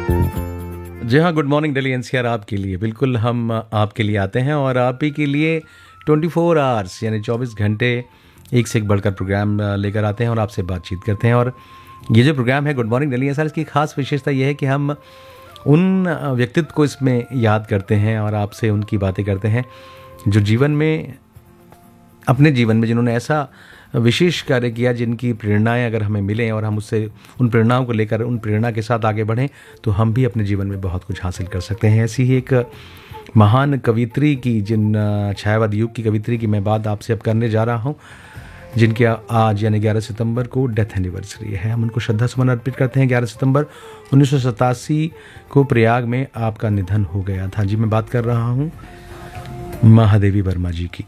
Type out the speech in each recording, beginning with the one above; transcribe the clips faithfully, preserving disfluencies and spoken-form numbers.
जी हाँ, good morning Delhi NCR आपके लिए। बिल्कुल हम आपके लिए आते हैं और आप ही के लिए चौबीस आवर्स यानी चौबीस घंटे एक से एक बढ़कर प्रोग्राम लेकर आते हैं और आपसे बातचीत करते हैं। और ये जो प्रोग्राम है गुड मॉर्निंग दिल्ली एनसीआर, इसकी खास विशेषता यह है कि हम उन व्यक्तित्व को इसमें याद करते हैं और आपसे उनकी बातें करते हैं जो जीवन में, अपने जीवन में जिन्होंने ऐसा विशेष कार्य किया, जिनकी प्रेरणाएं अगर हमें मिलें और हम उससे उन प्रेरणाओं को लेकर उन प्रेरणा के साथ आगे बढ़ें तो हम भी अपने जीवन में बहुत कुछ हासिल कर सकते हैं। ऐसी ही एक महान कवित्री की, जिन छायावादी युग की कवित्री की मैं बात आपसे अब करने जा रहा हूं, जिनके आज यानी ग्यारह सितंबर को डेथ एनिवर्सरी है। हम उनको श्रद्धा सुमन अर्पित करते हैं। ग्यारह सितंबर उन्नीस सौ सतासी को प्रयाग में आपका निधन हो गया था। जी, मैं बात कर रहा हूँ महादेवी वर्मा जी की।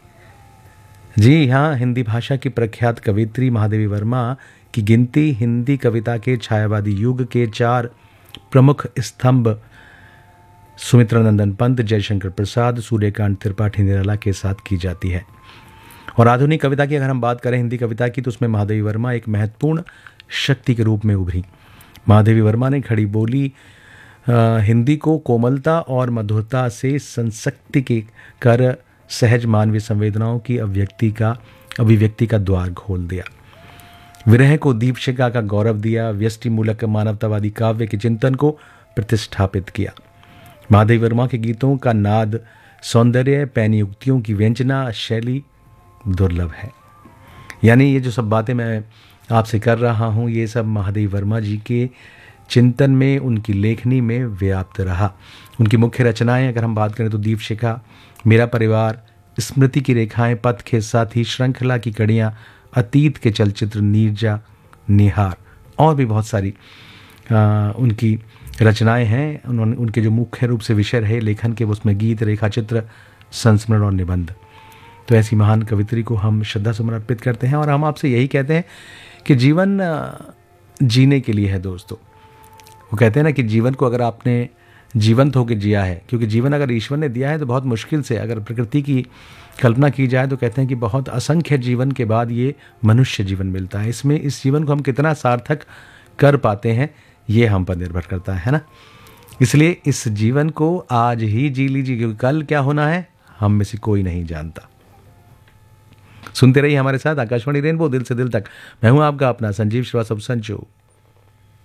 जी हाँ, हिंदी भाषा की प्रख्यात कवित्री महादेवी वर्मा की गिनती हिंदी कविता के छायावादी युग के चार प्रमुख स्तंभ सुमित्रा नंदन पंत, जयशंकर प्रसाद, सूर्यकांत त्रिपाठी निराला के साथ की जाती है। और आधुनिक कविता की अगर हम बात करें हिंदी कविता की, तो उसमें महादेवी वर्मा एक महत्वपूर्ण शक्ति के रूप में उभरी। महादेवी वर्मा ने खड़ी बोली आ, हिंदी को कोमलता और मधुरता से संसक्ति के कर सहज मानवीय संवेदनाओं की अभिव्यक्ति का अभिव्यक्ति का द्वार खोल दिया। विरह को दीपशिखा का गौरव दिया। व्यष्टि मूलक मानवतावादी काव्य के चिंतन को प्रतिष्ठापित किया। महादेवी वर्मा के गीतों का नाद, सौंदर्य, पैनी युक्तियों की व्यंजना शैली दुर्लभ है। यानी ये जो सब बातें मैं आपसे कर रहा हूँ, ये सब महादेवी वर्मा जी के चिंतन में, उनकी लेखनी में व्याप्त रहा। उनकी मुख्य रचनाएं अगर हम बात करें तो दीपशिखा, मेरा परिवार, स्मृति की रेखाएं, पथ के साथी, श्रृंखला की कड़ियाँ, अतीत के चलचित्र, नीरजा, निहार और भी बहुत सारी आ, उनकी रचनाएं हैं। उन्होंने उनके जो मुख्य रूप से विषय रहे लेखन के, उसमें गीत, रेखा चित्र, संस्मरण और निबंध। तो ऐसी महान कवित्री को हम श्रद्धा सुमन अर्पित करते हैं और हम आपसे यही कहते हैं कि जीवन जीने के लिए है दोस्तों। वो कहते हैं ना कि जीवन को अगर आपने जीवंत होकर जिया है, क्योंकि जीवन अगर ईश्वर ने दिया है तो बहुत मुश्किल से, अगर प्रकृति की कल्पना की जाए तो कहते हैं कि बहुत असंख्य जीवन के बाद ये मनुष्य जीवन मिलता है। इसमें इस जीवन को हम कितना सार्थक कर पाते हैं ये हम पर निर्भर करता है ना। इसलिए इस जीवन को आज ही जी लीजिए, क्योंकि कल क्या होना है हम में से कोई नहीं जानता। सुनते रहिए हमारे साथ आकाशवाणी रेनबो, दिल से दिल तक। मैं हूं आपका अपना संजीव श्रीवास्तव संजू।